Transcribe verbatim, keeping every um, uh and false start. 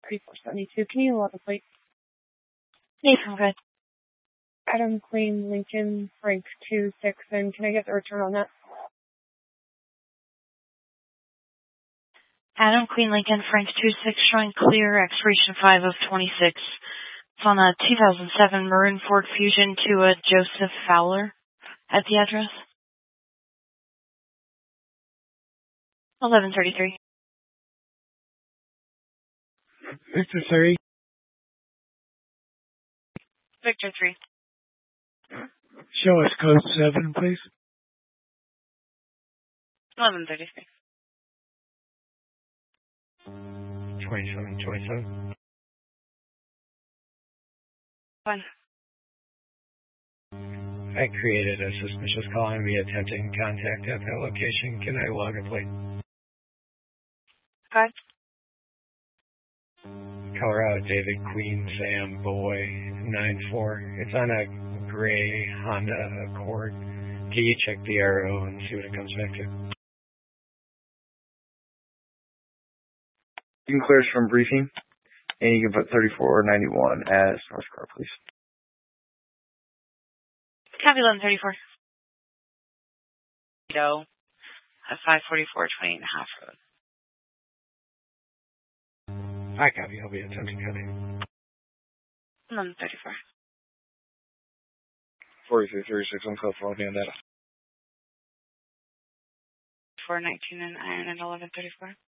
thirty-four seventy-two. Can you log a plate? Nathan, good. Adam Queen Lincoln Frank two six, and can I get the return on that? Adam Queen Lincoln Frank two six, showing clear, expiration five of twenty-six. It's on a two thousand seven Maroon Ford Fusion to a Joseph Fowler at the address. eleven thirty-three. Victor three. Victor three. Show us code seven, please. eleven thirty-three. twenty-seven twenty-seven. Fine. I created a suspicious call and be attempting contact at that location. Can I log a plate? Good. Colorado David Queen Sam Boy nine four. It's on a gray Honda Accord. Can you check the R O and see what it comes back to? You can clear us from briefing, and you can put thirty-four ninety-one as North Car, please. Copy eleven thirty-four. Go. At five forty-four, twenty and a half road. I copy. I'll be attempting copy. eleven thirty-four. forty-three thirty-six on code for data. four nineteen and iron at eleven thirty-four.